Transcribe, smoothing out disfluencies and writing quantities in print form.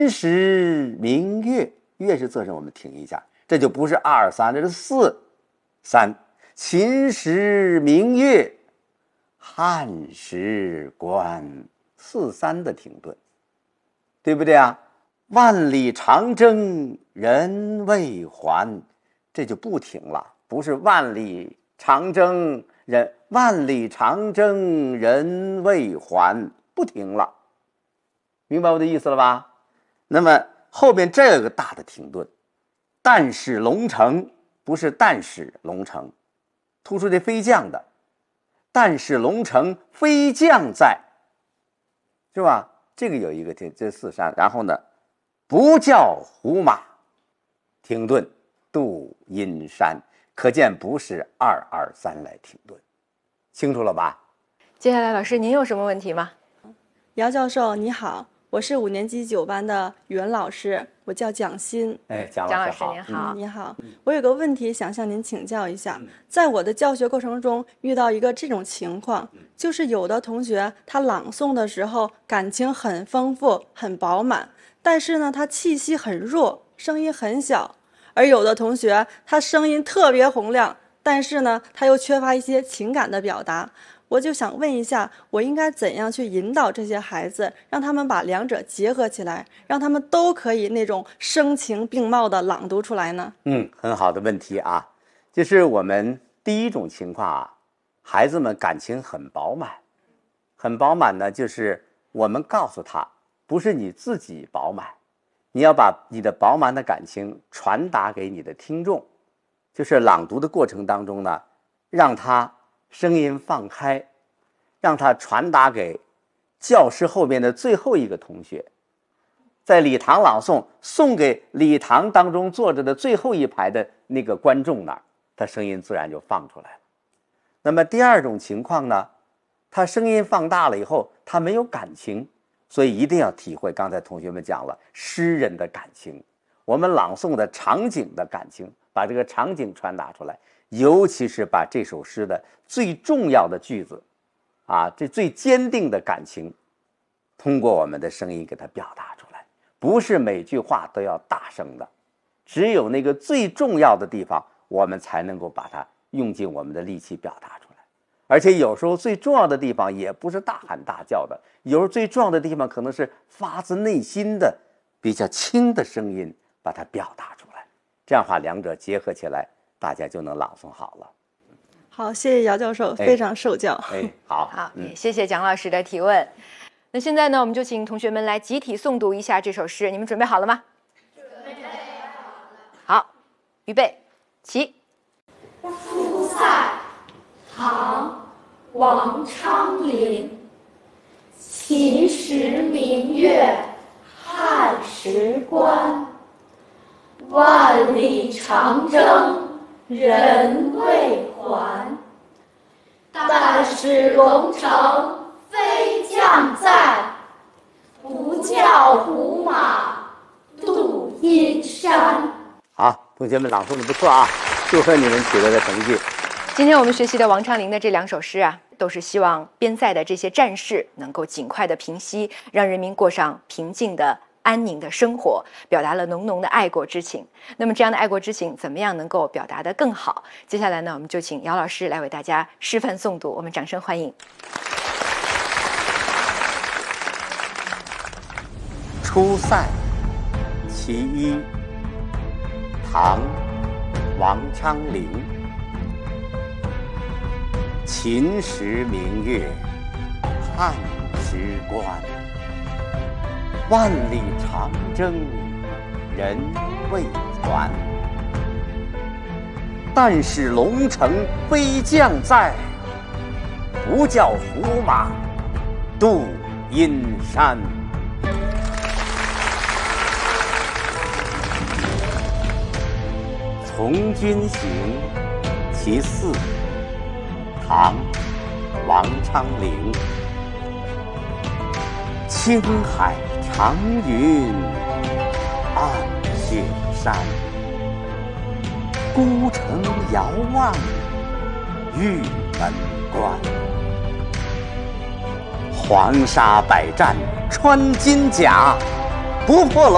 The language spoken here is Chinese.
时明月，月是仄声，我们停一下，这就不是2、3，这是4、3。秦时明月，汉时关，4、3的停顿，对不对啊？万里长征人未还，这就不停了，不是万里长征人未还，不停了，明白我的意思了吧？那么后边这个大的停顿，但使龙城，不是但使龙城，突出这飞将的，但使龙城飞将在，是吧？这个有一个这4、3，然后呢，不教胡马，停顿渡阴山，可见不是2、2、3来停顿，清楚了吧？ 接下来老师您有什么问题吗？ 姚教授你好，我是5年级9班的语文老师，我叫蒋欣。 蒋老师您好。 你好，我有个问题想向您请教一下。在我的教学过程中遇到一个这种情况，就是有的同学他朗诵的时候感情很丰富很饱满，但是呢他气息很弱，声音很小，而有的同学他声音特别洪亮，但是呢他又缺乏一些情感的表达。我就想问一下，我应该怎样去引导这些孩子，让他们把两者结合起来，让他们都可以那种声情并茂的朗读出来呢？ 很好的问题啊。就是我们第一种情况啊，孩子们感情很饱满，很饱满呢，就是我们告诉他，不是你自己饱满，你要把你的饱满的感情传达给你的听众。就是朗读的过程当中呢，让他声音放开，让他传达给教室后面的最后一个同学，在礼堂朗诵，送给礼堂当中坐着的最后一排的那个观众那儿，他声音自然就放出来了。那么第二种情况呢，他声音放大了以后，他没有感情，所以一定要体会刚才同学们讲了诗人的感情，我们朗诵的场景的感情，把这个场景传达出来，尤其是把这首诗的最重要的句子这最坚定的感情通过我们的声音给它表达出来。不是每句话都要大声的，只有那个最重要的地方我们才能够把它用尽我们的力气表达出来。而且有时候最重要的地方也不是大喊大叫的，有时候最重要的地方可能是发自内心的比较轻的声音把它表达出来，这样的话两者结合起来，大家就能朗诵好了。 好，谢谢姚教授，非常受教。 好， 也谢谢蒋老师的提问。那现在呢，我们就请同学们来集体诵读一下这首诗，你们准备好了吗？ 准备好了。 好，预备，起。 出塞，唐，王昌龄。秦时明月汉时关，万里长征人未还。但使龙城飞将在，不教胡马度阴山。 好，同学们朗诵的不错啊，祝贺你们取得的成绩。 今天我们学习的王昌龄的这2首诗都是希望边塞的这些战事能够尽快的平息，让人民过上平静的安宁的生活，表达了浓浓的爱国之情。那么这样的爱国之情怎么样能够表达得更好？接下来呢，我们就请姚老师来为大家示范诵读，我们掌声欢迎。 出塞，其一，唐，王昌龄。秦时明月汉时关，万里长征人未还。但使龙城飞将在，不教胡马度阴山。从军行，其四，唐，王昌龄。青海长云暗雪山，孤城遥望玉门关。黄沙百战穿金甲，不破楼